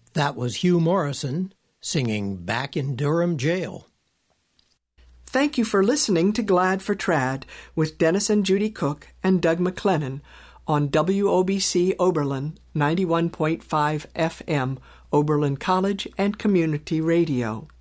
That was Hugh Morrison singing Back in Durham Jail. Thank you for listening to Glad for Trad with Dennis and Judy Cook and Doug McLennan on WOBC Oberlin 91.5 FM, Oberlin College and Community Radio.